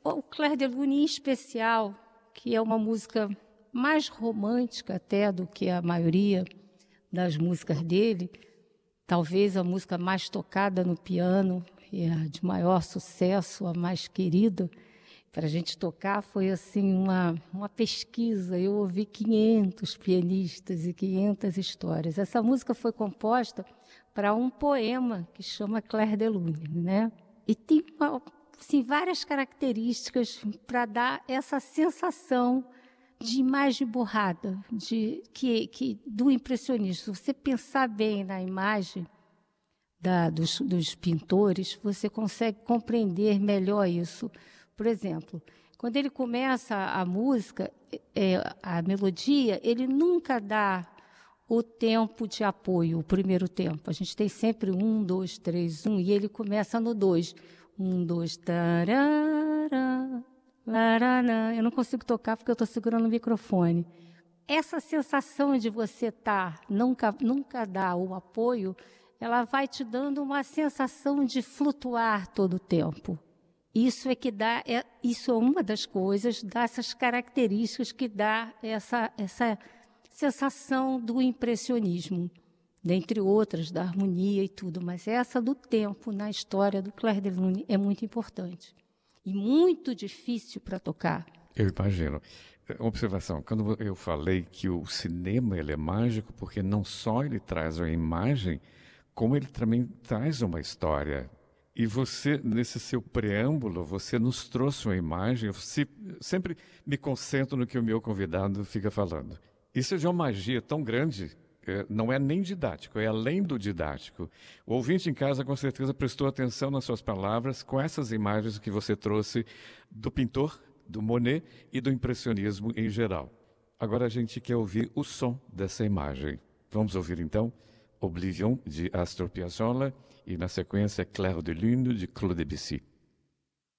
O Clair de Lune, em especial, que é uma música mais romântica até do que a maioria das músicas dele, talvez a música mais tocada no piano e a de maior sucesso, a mais querida, para a gente tocar, foi assim uma pesquisa. Eu ouvi 500 pianistas e 500 histórias. Essa música foi composta para um poema que chama Clair de Lune, né? E tem assim, várias características para dar essa sensação de imagem borrada, do impressionismo. Se você pensar bem na imagem dos pintores, você consegue compreender melhor isso. Por exemplo, quando ele começa a música, a melodia, ele nunca dá o tempo de apoio, o primeiro tempo. A gente tem sempre 1, 2, 3, 1, e ele começa no 2. 1, 2, tarará, larará. Eu não consigo tocar porque eu estou segurando o microfone. Essa sensação de você nunca dar o apoio, ela vai te dando uma sensação de flutuar todo o tempo. Isso isso é uma das coisas, dessas características que dá essa sensação do impressionismo, dentre outras, da harmonia e tudo, mas essa do tempo na história do Clair de Lune é muito importante e muito difícil para tocar. Eu imagino. Uma observação, quando eu falei que o cinema ele é mágico, porque não só ele traz uma imagem, como ele também traz uma história. E você, nesse seu preâmbulo, você nos trouxe uma imagem. Eu sempre me concentro no que o meu convidado fica falando. Isso é de uma magia tão grande, não é nem didático, é além do didático. O ouvinte em casa com certeza prestou atenção nas suas palavras com essas imagens que você trouxe do pintor, do Monet e do impressionismo em geral. Agora a gente quer ouvir o som dessa imagem. Vamos ouvir então Oblivion, de Astor Piazzolla, e na sequência Clair de Lune, de Claude Debussy.